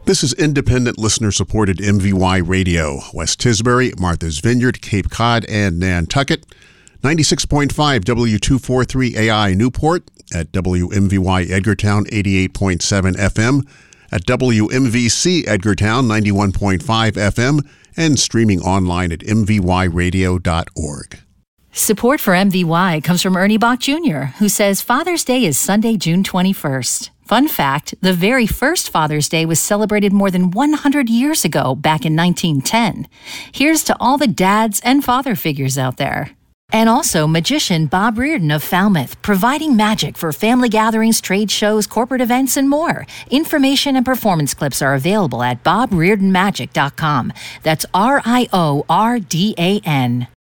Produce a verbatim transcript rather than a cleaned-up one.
This is independent listener-supported M V Y Radio. West Tisbury, Martha's Vineyard, Cape Cod, and Nantucket. ninety-six point five W two forty-three A I Newport, at W M V Y Edgartown eighty-eight point seven F M, at W M V C Edgartown ninety-one point five F M, and streaming online at m v y radio dot org. Support for M V Y comes from Ernie Bach Junior, who says Father's Day is Sunday, June twenty-first. Fun fact, the very first Father's Day was celebrated more than one hundred years ago, back in nineteen ten. Here's to all the dads and father figures out there. And also magician Bob Reardon of Falmouth, providing magic for family gatherings, trade shows, corporate events, and more. Information and performance clips are available at bob reardon magic dot com. That's R I O R D A N.